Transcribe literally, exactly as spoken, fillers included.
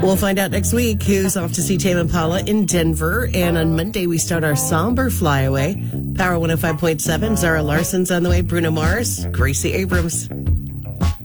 We'll find out next week who's off to see Tame Impala in Denver. And on Monday, we start our somber flyaway. Power one oh five point seven, Zara Larson's on the way, Bruno Mars, Gracie Abrams.